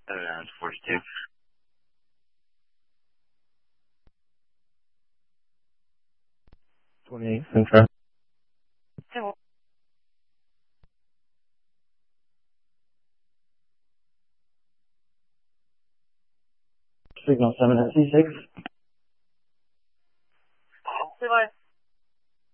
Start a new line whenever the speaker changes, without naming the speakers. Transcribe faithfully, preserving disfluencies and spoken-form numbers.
Around forty-two. twenty-eight Central. Signal seven S E six.